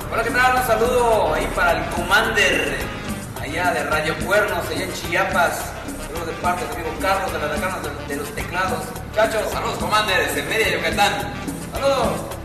Hola, ¿qué tal? Un saludo ahí para el Commander, allá de Radio Cuernos, allá en Chiapas. Saludos de parte de mi amigo Carlos de la Decana de los Teclados. Muchachos, Saludos, Commander, desde Mérida, Yucatán. saludos.